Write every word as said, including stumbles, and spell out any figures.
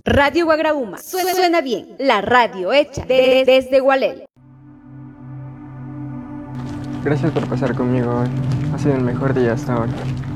Radio Guagrauma. Suena, suena bien. La radio hecha de- desde Gualel. Gracias por pasar conmigo hoy. Ha sido el mejor día hasta ahora.